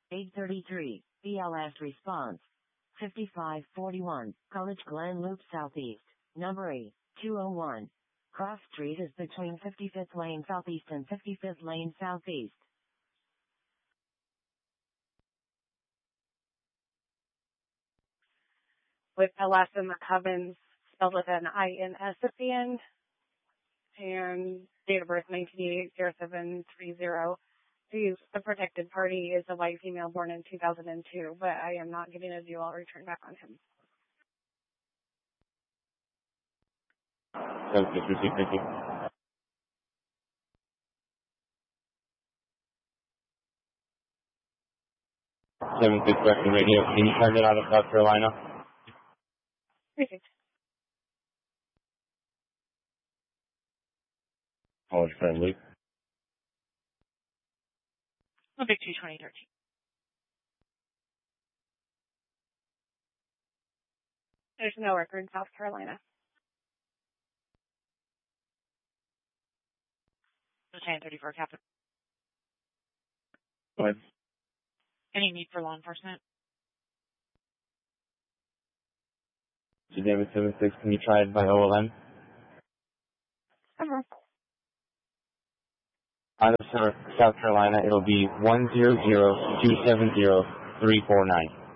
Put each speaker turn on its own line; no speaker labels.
833, BLS response. 5541, College Glen Loop Southeast, number 8201. Cross Street is between 55th Lane Southeast and 55th Lane Southeast.
With LS and McCubbins spelled with an INS at the end, and date of birth 1988-0730. The protected party is a white female born in 2002, but I am not getting a view. I'll return back on him.
Thank you. 76 Western Radio. Can you turn it out of South Carolina?
Perfect.
College Glen Loop.
Olympic 2-2013. There's no record in South Carolina. Lieutenant 34 Captain.
Go ahead.
Any need for law enforcement?
So David 76, can you try it by OLM? Out of South Carolina, it'll be 100-270-349.